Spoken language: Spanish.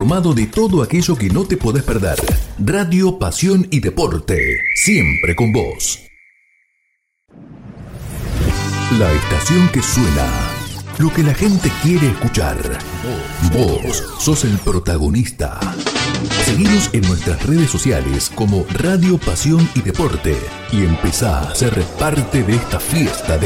informado de todo aquello que no te podés perder. Radio, pasión y deporte, siempre con vos. La estación que suena, lo que la gente quiere escuchar. Vos sos el protagonista. Seguinos en nuestras redes sociales como Radio, Pasión y Deporte y empezá a ser parte de esta fiesta de